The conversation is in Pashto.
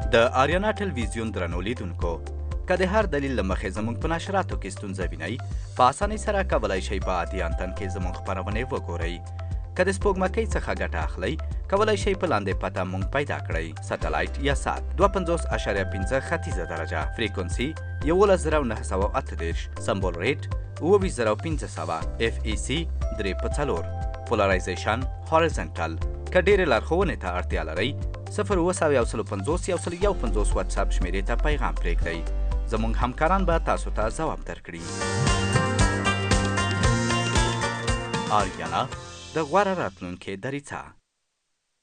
د آریانا ټلویزیون درنو لیدونکو که د هر دلیل له مخې زموږ په نشراتو کې ستونزه وینئ په اسانۍ سره کولی شئ په عادي انتن کې زموږ خپرونې وګورئ. که د سپوږمکۍ څخه ګټه اخلئ کولی شئ په لاندې پته موږ پیدا کړئ: سټلایټ یا سات 250.5 ختیځه درجه، فریکونسي 11938، سمبول ریټ 24500، اف ای سی 3 پولرایزیشن هوریزونټل. که ډېرې لارښوونې ته اړتیا لرئ 02015 واتساپ شمېرې ته پیغام پرېږدئ. زموږ همکاران به تاسو ته ځواب درکړي. آریانا د غوره راتلونکي دریڅه.